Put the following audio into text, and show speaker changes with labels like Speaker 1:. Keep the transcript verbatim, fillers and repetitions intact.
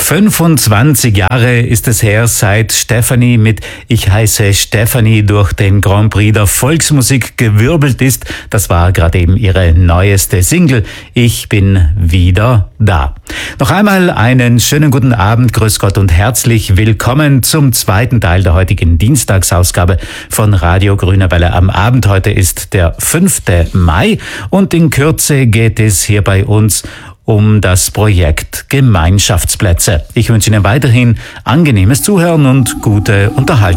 Speaker 1: fünfundzwanzig Jahre ist es her, seit Stefanie mit Ich heiße Stefanie durch den Grand Prix der Volksmusik gewirbelt ist. Das war gerade eben ihre neueste Single. Ich bin wieder da. Noch einmal einen schönen guten Abend, grüß Gott und herzlich willkommen zum zweiten Teil der heutigen Dienstagsausgabe von Radio Grüne Welle am Abend. Heute ist der fünfte Mai und in Kürze geht es hier bei uns um das Projekt Gemeinschaftsplätze. Ich wünsche Ihnen weiterhin angenehmes Zuhören und gute Unterhaltung.